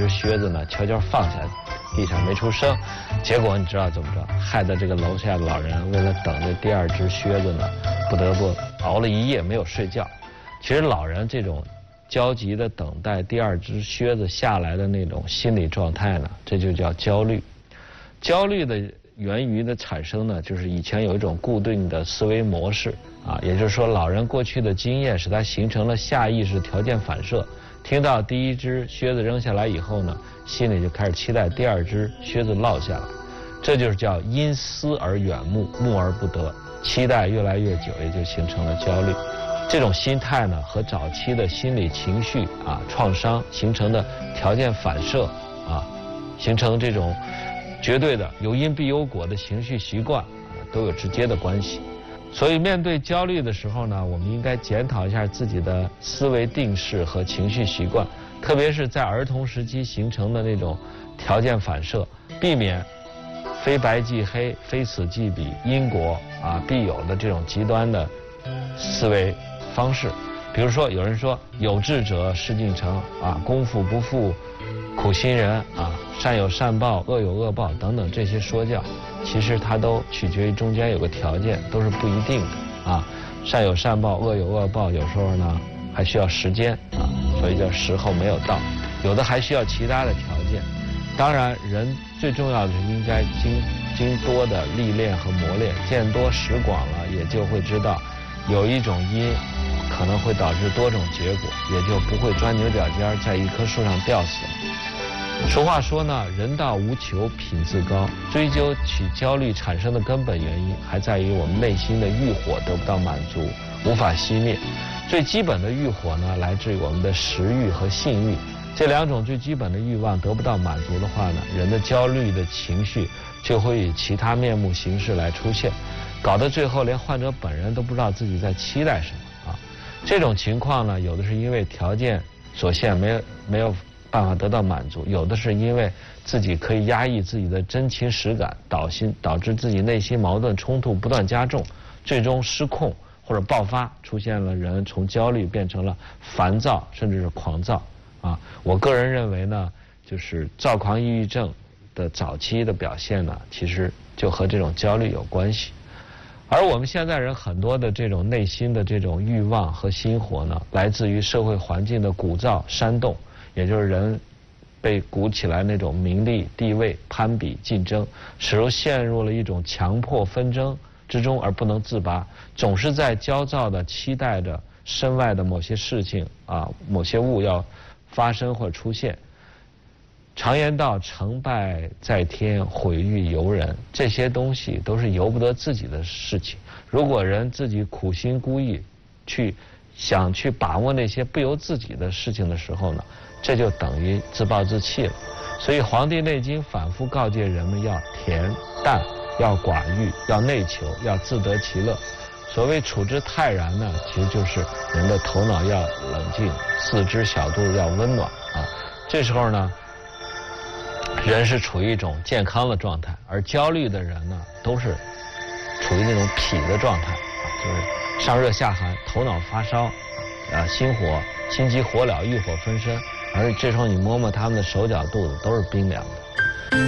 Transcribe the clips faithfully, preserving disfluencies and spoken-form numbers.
只靴子呢悄悄放下地上没出声，结果你知道怎么着？害得这个楼下的老人为了等这第二只靴子呢，不得不熬了一夜没有睡觉。其实老人这种焦急的等待第二只靴子下来的那种心理状态呢，这就叫焦虑。焦虑的源于的产生呢，就是以前有一种固定的思维模式啊，也就是说老人过去的经验使他形成了下意识条件反射，听到第一只靴子扔下来以后呢，心里就开始期待第二只靴子落下来，这就是叫因思而远目，目而不得，期待越来越久，也就形成了焦虑。这种心态呢，和早期的心理情绪啊创伤形成的条件反射啊，形成这种绝对的有因必有果的情绪习惯啊，都有直接的关系。所以面对焦虑的时候呢，我们应该检讨一下自己的思维定势和情绪习惯，特别是在儿童时期形成的那种条件反射，避免非白即黑、非此即彼、因果啊必有的这种极端的思维方式。比如说有人说有志者事竟成啊，功夫不负苦心人啊，善有善报，恶有恶报等等这些说教，其实它都取决于中间有个条件，都是不一定的啊。善有善报，恶有恶报，有时候呢还需要时间啊，所以叫时候没有到，有的还需要其他的条件。当然，人最重要的是应该经经多的历练和磨练，见多识广了，也就会知道有一种因可能会导致多种结果，也就不会钻牛角尖在一棵树上吊死。俗话说呢，人道无求品自高，追究起焦虑产生的根本原因，还在于我们内心的欲火得不到满足，无法熄灭。最基本的欲火呢，来自于我们的食欲和性欲，这两种最基本的欲望得不到满足的话呢，人的焦虑的情绪就会以其他面目形式来出现，搞得最后连患者本人都不知道自己在期待什么啊。这种情况呢，有的是因为条件所限，没有没有办法得到满足，有的是因为自己可以压抑自己的真情实感，导心导致自己内心矛盾冲突不断加重，最终失控或者爆发，出现了人从焦虑变成了烦躁甚至是狂躁啊。我个人认为呢，就是躁狂抑郁症的早期的表现呢，其实就和这种焦虑有关系。而我们现在人很多的这种内心的这种欲望和心火呢，来自于社会环境的鼓噪煽动，也就是人被鼓起来那种名利地位攀比竞争，使人陷入了一种强迫纷争之中而不能自拔，总是在焦躁地期待着身外的某些事情啊，某些物要发生或出现。常言道，成败在天，毁誉由人，这些东西都是由不得自己的事情。如果人自己苦心孤诣去想去把握那些不由自己的事情的时候呢，这就等于自暴自弃了。所以《黄帝内经》反复告诫人们要恬淡，要寡欲，要内求，要自得其乐。所谓处之泰然呢，其实就是人的头脑要冷静，四肢小肚要温暖啊。这时候呢，人是处于一种健康的状态，而焦虑的人呢，都是处于那种痞的状态啊，就是上热下寒，头脑发烧，啊，心火心急火燎，欲火焚身，而这时候你摸摸他们的手脚肚子都是冰凉的。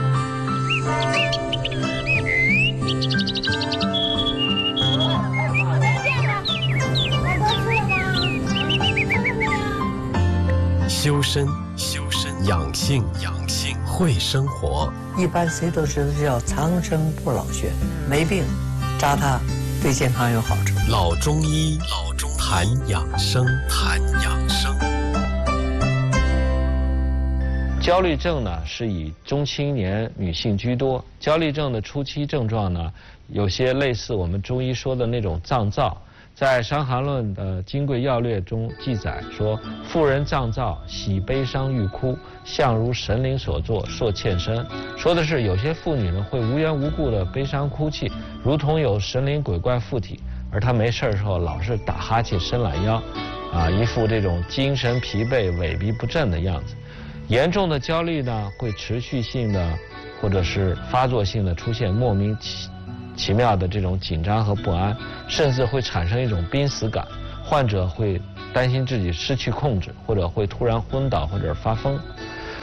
修身，修身，养性，养性，会生活。 一般谁都知道叫长生不老穴，没病扎它对健康有好处。 老中医，老中谈养生，谈养生。 焦虑症呢是以中青年女性居多，焦虑症的初期症状呢，有些类似我们中医说的那种脏躁。在《伤寒论》的《金匮要略》中记载说，妇人脏躁，喜悲伤欲哭，相如神灵所作，硕欠身。说的是有些妇女呢会无缘无故的悲伤哭泣，如同有神灵鬼怪附体，而她没事的时候老是打哈欠伸懒腰，啊，一副这种精神疲惫萎靡不振的样子。严重的焦虑呢会持续性的或者是发作性的出现莫名其奇妙的这种紧张和不安，甚至会产生一种濒死感，患者会担心自己失去控制，或者会突然昏倒或者发疯。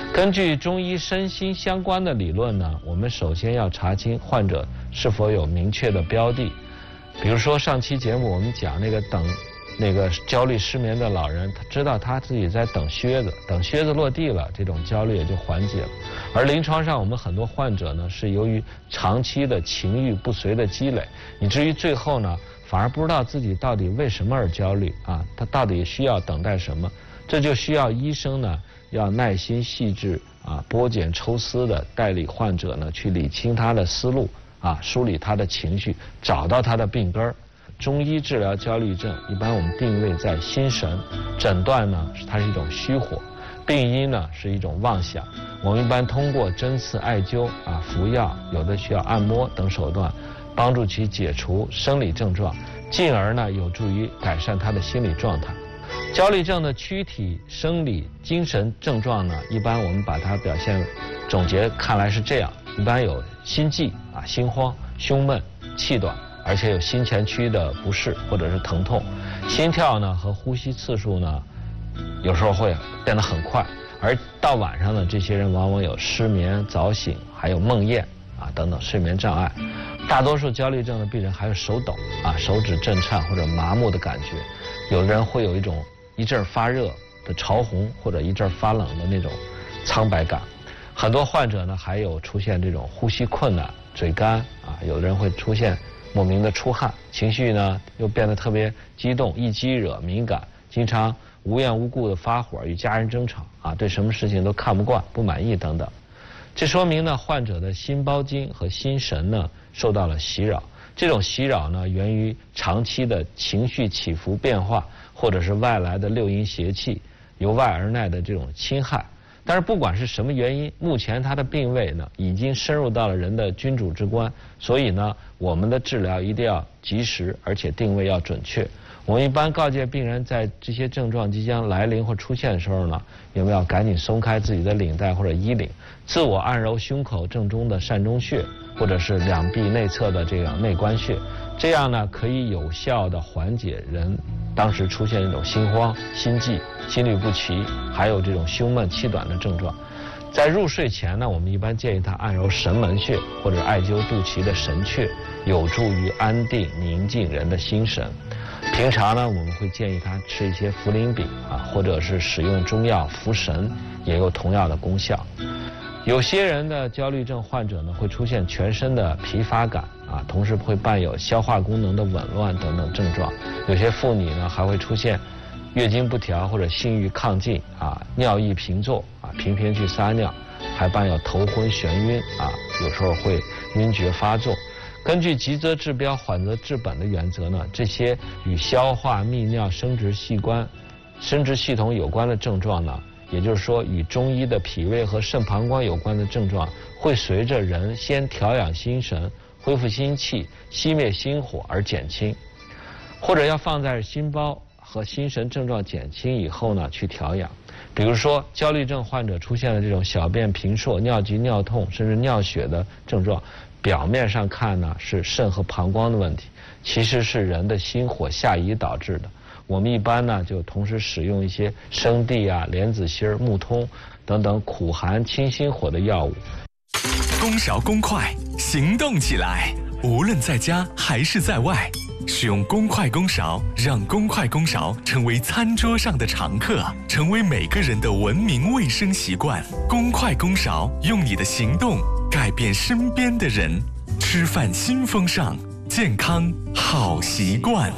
根据中医身心相关的理论呢，我们首先要查清患者是否有明确的标的。比如说上期节目我们讲那个等那个焦虑失眠的老人，他知道他自己在等靴子，等靴子落地了，这种焦虑也就缓解了。而临床上我们很多患者呢，是由于长期的情欲不遂的积累，以至于最后呢，反而不知道自己到底为什么而焦虑啊，他到底需要等待什么？这就需要医生呢要耐心细致啊，剥茧抽丝的带领患者呢去理清他的思路啊，梳理他的情绪，找到他的病根儿。中医治疗焦虑症，一般我们定位在心神，诊断呢它是一种虚火，病因呢是一种妄想。我们一般通过针刺、艾灸啊、服药，有的需要按摩等手段，帮助其解除生理症状，进而呢有助于改善他的心理状态。焦虑症的躯体、生理、精神症状呢，一般我们把它表现总结看来是这样：一般有心悸啊、心慌、胸闷、气短。而且有心前区的不适或者是疼痛，心跳呢和呼吸次数呢，有时候会变得很快，而到晚上呢，这些人往往有失眠、早醒，还有梦魇啊等等睡眠障碍。大多数焦虑症的病人还有手抖啊、手指震颤或者麻木的感觉，有的人会有一种一阵发热的潮红或者一阵发冷的那种苍白感。很多患者呢还有出现这种呼吸困难、嘴干啊，有的人会出现莫名的出汗，情绪呢又变得特别激动、易激惹、敏感，经常无缘无故的发火，与家人争吵啊，对什么事情都看不惯、不满意等等。这说明呢，患者的心包经和心神呢受到了袭扰。这种袭扰呢，源于长期的情绪起伏变化，或者是外来的六淫邪气由外而内的这种侵害。但是不管是什么原因，目前他的病位呢已经深入到了人的君主之官，所以呢，我们的治疗一定要及时，而且定位要准确。我们一般告诫病人，在这些症状即将来临或出现的时候呢，有没有赶紧松开自己的领带或者衣领，自我按揉胸口正中的膻中穴，或者是两臂内侧的这个内关穴，这样呢可以有效的缓解人当时出现一种心慌、心悸、心律不齐，还有这种胸闷气短的症状。在入睡前呢，我们一般建议他按揉神门穴或者艾灸肚脐的神阙，有助于安定宁静人的心神。平常呢，我们会建议他吃一些茯苓饼啊，或者是使用中药服神，也有同样的功效。有些人的焦虑症患者呢，会出现全身的疲乏感啊，同时会伴有消化功能的紊乱等等症状。有些妇女呢，还会出现月经不调或者性欲亢进啊，尿意频作啊，频频去撒尿，还伴有头昏眩晕啊，有时候会晕厥发作。根据急则治标、缓则治本的原则呢，这些与消化、泌尿、生殖器官、生殖系统有关的症状呢，也就是说与中医的脾胃和肾膀胱有关的症状，会随着人先调养心神、恢复心气、熄灭心火而减轻，或者要放在心包和心神症状减轻以后呢去调养。比如说焦虑症患者出现了这种小便频数、尿急、尿痛甚至尿血的症状，表面上看呢是肾和膀胱的问题，其实是人的心火下移导致的。我们一般呢就同时使用一些生地啊、莲子心、木通等等苦寒清心火的药物。 公勺公筷，行动起来！无论在家还是在外，使用公筷公勺，让公筷公勺成为餐桌上的常客，成为每个人的文明卫生习惯。公筷公勺，用你的行动改变身边的人。吃饭新风尚，健康好习惯。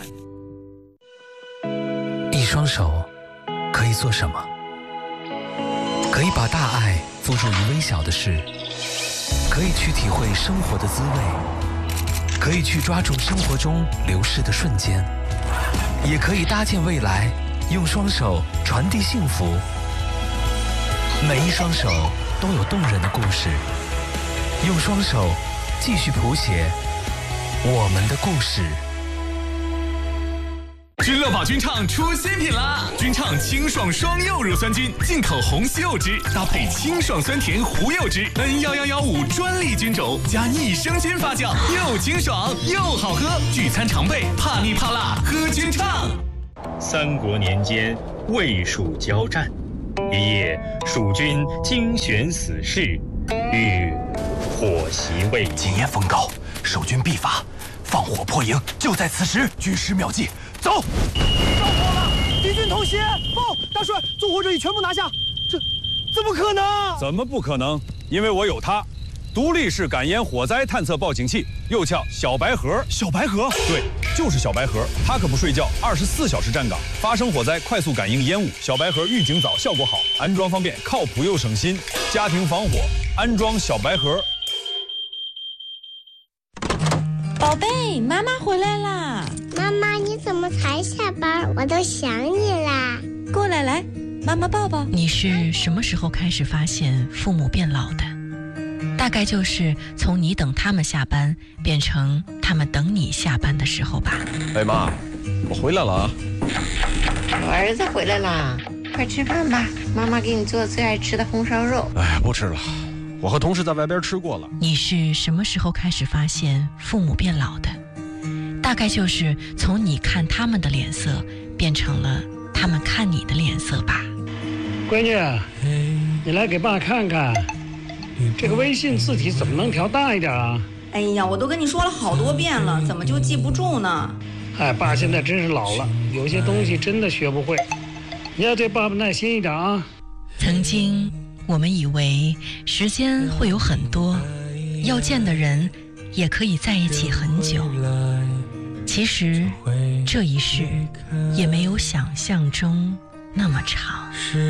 一双手可以做什么？可以把大爱付诸于微小的事，可以去体会生活的滋味，可以去抓住生活中流逝的瞬间，也可以搭建未来，用双手传递幸福。每一双手都有动人的故事，用双手继续谱写我们的故事。 君乐宝君畅出新品啦！君畅清爽双柚乳酸菌，进口红西柚汁搭配清爽酸甜胡柚汁 N 一一一五专利菌种加益生菌发酵，又清爽又好喝。聚餐常备，怕腻怕辣喝君畅。 三国年间，魏蜀交战， 一夜，蜀军精选死士，欲火袭魏营。 谨言封高，守军必伐，放火破营，就在此时。军师妙计，走！ 着火了！敌军偷袭！报，大帅，纵火者已全部拿下。这怎么可能？ 怎么不可能？因为我有它。独立式感烟火灾探测报警器，又叫小白盒。 小白盒？ 对，就是小白盒。它可不睡觉，二十四小时站岗，发生火灾快速感应烟雾。小白盒预警早，效果好，安装方便，靠谱又省心。家庭防火，安装小白盒。 宝贝，妈妈回来啦！ 妈妈，你怎么才下班？我都想你啦！ 过来，来，妈妈抱抱。 你是什么时候开始发现父母变老的？大概就是从你等他们下班变成他们等你下班的时候吧。 哎妈，我回来了啊！ 我儿子回来啦，快吃饭吧，妈妈给你做最爱吃的红烧肉。 哎，不吃了，我和同事在外边吃过了。 你是什么时候开始发现父母变老的？大概就是从你看他们的脸色变成了他们看你的脸色吧。 闺女，你来给爸看看。这个微信字体怎么能调大一点啊？ 哎呀，我都跟你说了好多遍了，怎么就记不住呢？ 哎，爸现在真是老了，有些东西真的学不会。你要对爸爸耐心一点啊。 曾经我们以为时间会有很多，要见的人也可以在一起很久。其实这一世也没有想象中那么长。